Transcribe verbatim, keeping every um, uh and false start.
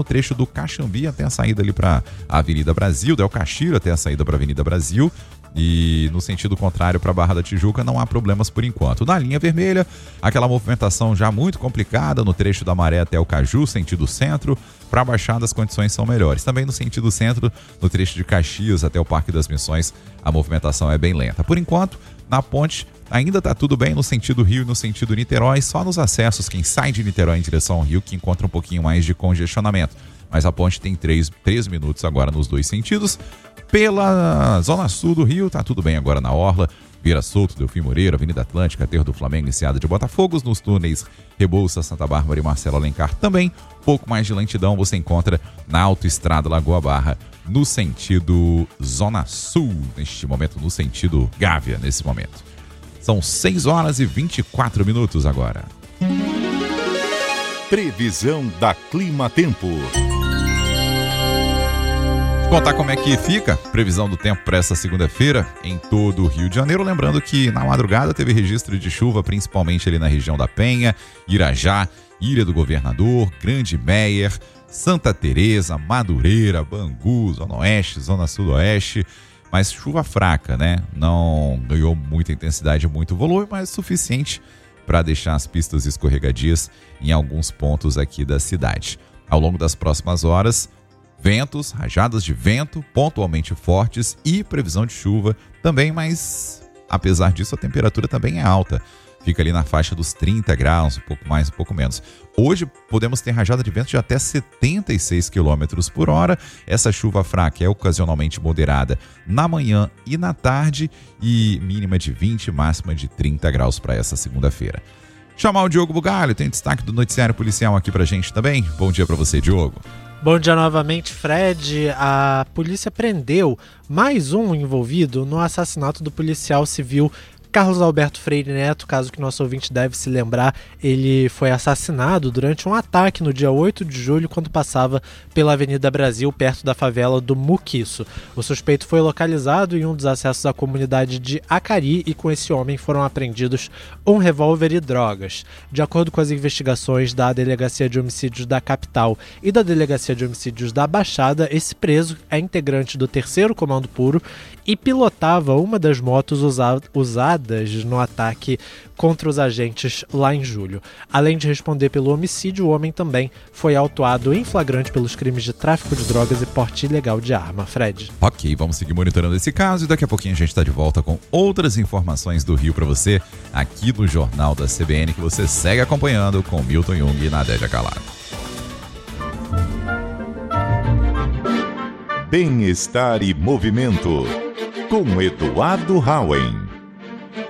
trecho do Caxambi até a saída ali para a Avenida Brasil, Del Castilho até a saída para a Avenida Brasil. E no sentido contrário para a Barra da Tijuca não há problemas por enquanto. Na linha vermelha, aquela movimentação já muito complicada no trecho da Maré até o Caju, sentido centro. Para a Baixada as condições são melhores. Também no sentido centro, no trecho de Caxias até o Parque das Missões, a movimentação é bem lenta. Por enquanto, na ponte ainda está tudo bem no sentido Rio e no sentido Niterói, só nos acessos, quem sai de Niterói em direção ao Rio, que encontra um pouquinho mais de congestionamento. Mas a ponte tem três minutos agora nos dois sentidos. Pela zona sul do Rio, tá tudo bem agora na Orla, Vieira Solto, Delfim Moreira, Avenida Atlântica, Aterro do Flamengo, Enseada de Botafogos, nos túneis Rebouças, Santa Bárbara e Marcelo Alencar também. Pouco mais de lentidão você encontra na Autoestrada Lagoa Barra, no sentido Zona Sul, neste momento, no sentido Gávea, nesse momento. São seis horas e vinte e quatro minutos agora. Previsão da Clima Tempo. Contar como é que fica previsão do tempo para essa segunda-feira em todo o Rio de Janeiro. Lembrando que na madrugada teve registro de chuva, principalmente ali na região da Penha, Irajá, Ilha do Governador, Grande Meier, Santa Teresa, Madureira, Bangu, Zona Oeste, Zona Sudoeste. Mas chuva fraca, né? Não ganhou muita intensidade, muito volume, mas suficiente para deixar as pistas escorregadias em alguns pontos aqui da cidade. Ao longo das próximas horas, ventos, rajadas de vento, pontualmente fortes e previsão de chuva também, mas apesar disso a temperatura também é alta. Fica ali na faixa dos trinta graus, um pouco mais, um pouco menos. Hoje podemos ter rajada de vento de até setenta e seis quilômetros por hora. Essa chuva fraca é ocasionalmente moderada na manhã e na tarde e mínima de vinte, máxima de trinta graus para essa segunda-feira. Chamar o Diogo Bugalho, tem destaque do noticiário policial aqui pra gente também. Bom dia para você, Diogo. Bom dia novamente, Fred. A polícia prendeu mais um envolvido no assassinato do policial civil Carlos Alberto Freire Neto. Caso que nosso ouvinte deve se lembrar, ele foi assassinado durante um ataque no dia oito de julho, quando passava pela Avenida Brasil, perto da favela do Muquiço. O suspeito foi localizado em um dos acessos à comunidade de Acari e com esse homem foram apreendidos um revólver e drogas. De acordo com as investigações da Delegacia de Homicídios da Capital e da Delegacia de Homicídios da Baixada, esse preso é integrante do terceiro Comando Puro e pilotava uma das motos usa- usadas no ataque contra os agentes lá em julho. Além de responder pelo homicídio, o homem também foi autuado em flagrante pelos crimes de tráfico de drogas e porte ilegal de arma. Fred. Ok, vamos seguir monitorando esse caso e daqui a pouquinho a gente está de volta com outras informações do Rio para você aqui no Jornal da C B N, que você segue acompanhando com Milton Jung e Nadédia Calado. Bem-estar e movimento com Eduardo Hauen.